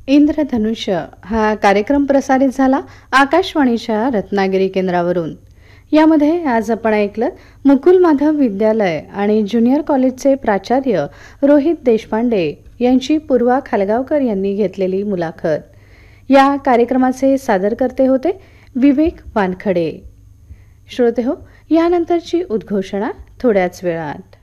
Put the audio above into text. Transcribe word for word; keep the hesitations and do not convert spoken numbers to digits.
इंद्रधनुष्य हा कार्यक्रम प्रसारित झाला आकाशवाणीच्या रत्नागिरी केंद्रावरून। यामध्ये आज आपण ऐकलं मुकुल माधव विद्यालय आणि ज्युनियर कॉलेजचे प्राचार्य रोहित देशपांडे यांची पूर्वा खालगावकर यांनी घेतलेली मुलाखत। या कार्यक्रमाचे सादरकर्ते होते विवेक वानखडे। श्रोते हो, यानंतरची उद्घोषणा थोड्याच वेळात।